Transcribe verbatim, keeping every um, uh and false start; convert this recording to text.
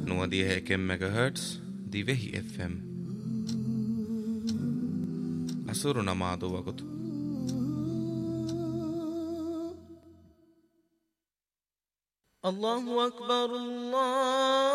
noventa megahertz di Vehi F M. Asuru namadu wagut. الله أكبر الله